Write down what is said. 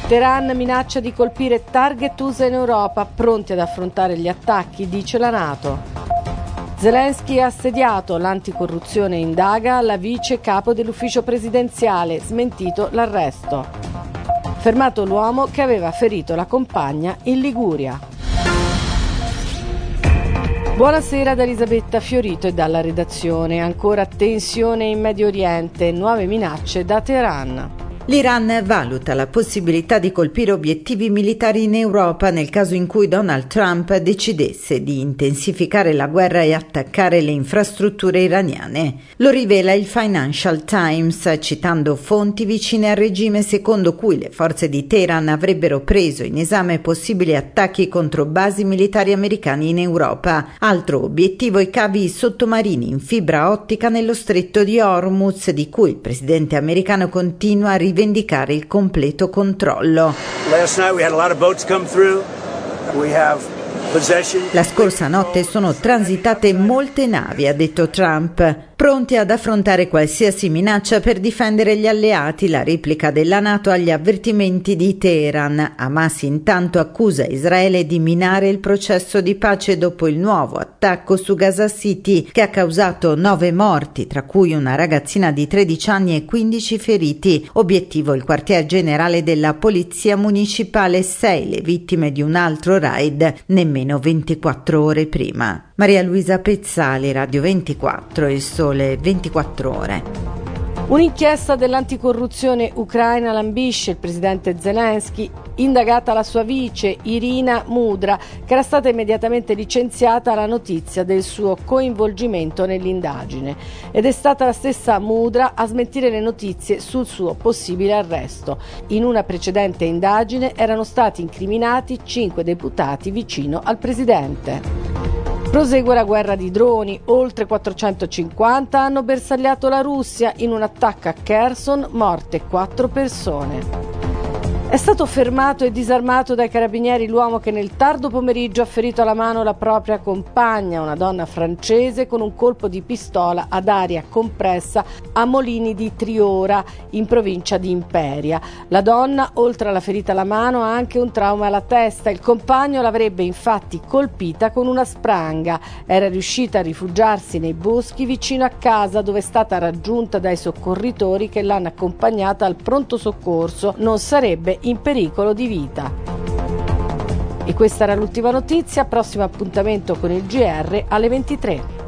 Teheran minaccia di colpire target USA in Europa, pronti ad affrontare gli attacchi, dice la NATO. Zelensky è assediato, l'anticorruzione indaga la vice capo dell'ufficio presidenziale, smentito l'arresto. Fermato l'uomo che aveva ferito la compagna in Liguria. Buonasera da Elisabetta Fiorito e dalla redazione. Ancora tensione in Medio Oriente, nuove minacce da Teheran. L'Iran valuta la possibilità di colpire obiettivi militari in Europa nel caso in cui Donald Trump decidesse di intensificare la guerra e attaccare le infrastrutture iraniane. Lo rivela il Financial Times, citando fonti vicine al regime secondo cui le forze di Teheran avrebbero preso in esame possibili attacchi contro basi militari americani in Europa. Altro obiettivo i cavi sottomarini in fibra ottica nello stretto di Hormuz, di cui il presidente americano continua a rivendicare il completo controllo. La scorsa notte sono transitate molte navi, ha detto Trump, pronti ad affrontare qualsiasi minaccia per difendere gli alleati, la replica della NATO agli avvertimenti di Teheran. Hamas intanto accusa Israele di minare il processo di pace dopo il nuovo attacco su Gaza City, che ha causato 9 morti, tra cui una ragazzina di 13 anni e 15 feriti. Obiettivo il quartier generale della polizia municipale, 6 le vittime di un altro raid nemmeno 24 ore prima. Maria Luisa Pezzali, Radio 24, Il Sole 24 Ore. Un'inchiesta dell'anticorruzione ucraina lambisce il presidente Zelensky, indagata la sua vice Irina Mudra, che era stata immediatamente licenziata alla notizia del suo coinvolgimento nell'indagine. Ed è stata la stessa Mudra a smentire le notizie sul suo possibile arresto. In una precedente indagine erano stati incriminati 5 deputati vicino al presidente. Prosegue la guerra di droni, oltre 450 hanno bersagliato la Russia in un attacco a Kherson, morte 4 persone. È stato fermato e disarmato dai carabinieri l'uomo che nel tardo pomeriggio ha ferito alla mano la propria compagna, una donna francese, con un colpo di pistola ad aria compressa a Molini di Triora, in provincia di Imperia. La donna, oltre alla ferita alla mano, ha anche un trauma alla testa. Il compagno l'avrebbe infatti colpita con una spranga. Era riuscita a rifugiarsi nei boschi vicino a casa, dove è stata raggiunta dai soccorritori che l'hanno accompagnata al pronto soccorso. Non sarebbe in pericolo di vita. E questa era l'ultima notizia, prossimo appuntamento con il GR alle 23.